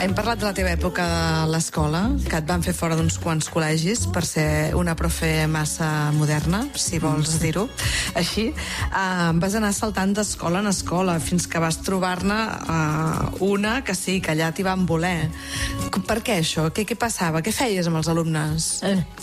Hem parlat de la teva època a l'escola, que et van fer fora d'uns quants col·legis per ser una profe massa moderna, si vols dir-ho així. Vas anar saltant d'escola en escola fins que vas trobar-ne una que sí, que allà t'hi van voler. Per què això? Què passava? Què feies amb els alumnes?